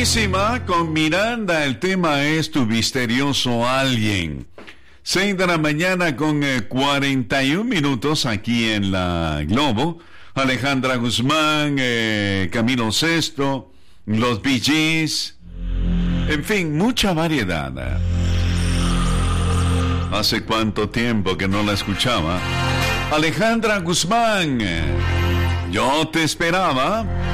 Buenísima, con Miranda. El tema es Tu Misterioso Alguien. 6 de la mañana con 41 minutos aquí en la Globo. Alejandra Guzmán, Camilo Sesto, los Bee Gees. En fin, mucha variedad. ¿Hace cuánto tiempo que no la escuchaba? Alejandra Guzmán, yo te esperaba.